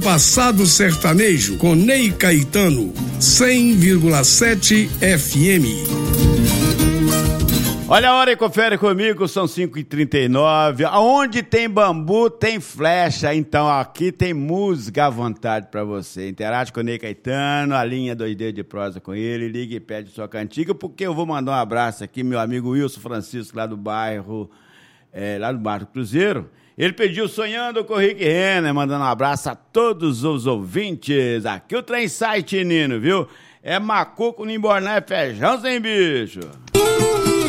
Passado Sertanejo com Ney Caetano, 100,7 FM. Olha a hora e confere comigo, são 5h39. Aonde tem bambu, tem flecha. Então aqui tem música à vontade pra você. Interage com o Ney Caetano, a linha 2D de prosa com ele. Ligue e pede sua cantiga, porque eu vou mandar um abraço aqui, meu amigo Wilson Francisco, lá do bairro Cruzeiro. Ele pediu Sonhando com o Rick Renner, mandando um abraço a todos os ouvintes. Aqui o trem sai, Nino, viu? É macuco, nimborná, é feijão sem bicho.